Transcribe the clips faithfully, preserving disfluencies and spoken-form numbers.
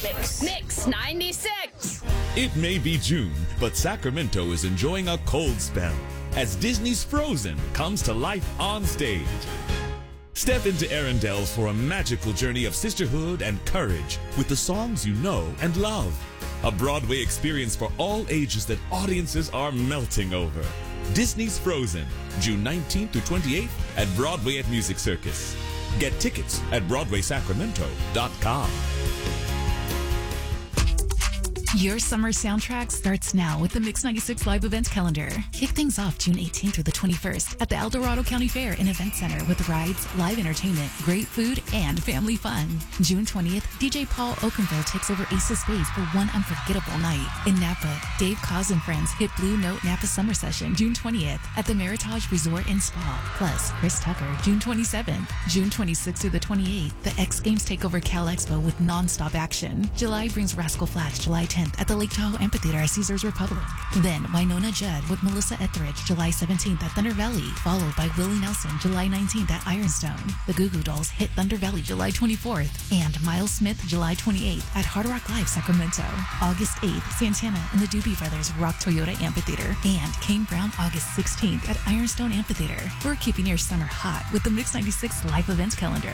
ninety-six. Mix ninety-six. It may be June, but Sacramento is enjoying a cold spell as Disney's Frozen comes to life on stage. Step into Arundel's for a magical journey of sisterhood and courage with the songs you know and love. A Broadway experience for all ages that audiences are melting over. Disney's Frozen, June nineteenth through twenty-eighth at Broadway at Music Circus. Get tickets at broadway sacramento dot com. Your summer soundtrack starts now with the Mix ninety-six live events calendar. Kick things off June eighteenth through the twenty-first at the El Dorado County Fair and Event Center with rides, live entertainment, great food, and family fun. June twentieth, D J Paul Oakenville takes over Ace's Space for one unforgettable night. In Napa, Dave Cos and friends hit Blue Note Napa Summer Session June twentieth at the Meritage Resort and Spa. Plus, Chris Tucker June twenty-seventh. June twenty-sixth through the twenty-eighth, the X Games take over Cal Expo with non-stop action. July brings Rascal Flatts July tenth at the Lake Tahoe Amphitheater at Caesars Republic. Then Winona Judd with Melissa Etheridge July seventeenth at Thunder Valley, followed by Willie Nelson July nineteenth at Ironstone. The Goo Goo Dolls hit Thunder Valley July twenty-fourth, and Miles Smith July twenty-eighth at Hard Rock Live Sacramento. August eighth, Santana and the Doobie Brothers rock Toyota Amphitheater, and Kane Brown August sixteenth at Ironstone Amphitheater. We're keeping your summer hot with the Mix ninety-six live events calendar.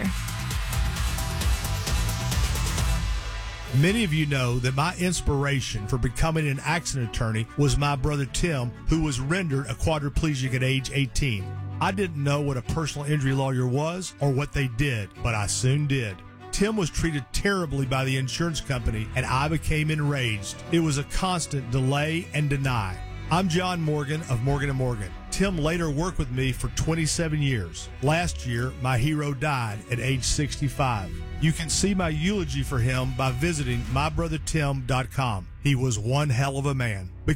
Many of you know that my inspiration for becoming an accident attorney was my brother Tim, who was rendered a quadriplegic at age eighteen. I didn't know what a personal injury lawyer was or what they did, but I soon did. Tim was treated terribly by the insurance company, and I became enraged. It was a constant delay and deny. I'm John Morgan of Morgan and Morgan. Tim later worked with me for twenty-seven years. Last year, my hero died at age sixty-five. You can see my eulogy for him by visiting my brother tim dot com. He was one hell of a man.